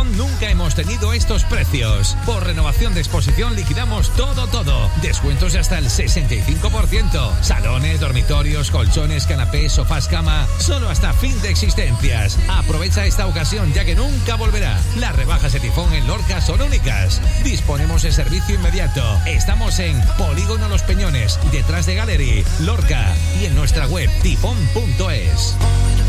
Tifón nunca hemos tenido estos precios. Por renovación de exposición liquidamos todo. Descuentos de hasta el 65%. Salones, dormitorios, colchones, canapés, sofás, cama. Solo hasta fin de existencias. Aprovecha esta ocasión ya que nunca volverá. Las rebajas de Tifón en Lorca son únicas. Disponemos de servicio inmediato. Estamos en Polígono Los Peñones, detrás de Gallery, Lorca, y en nuestra web tifón.es.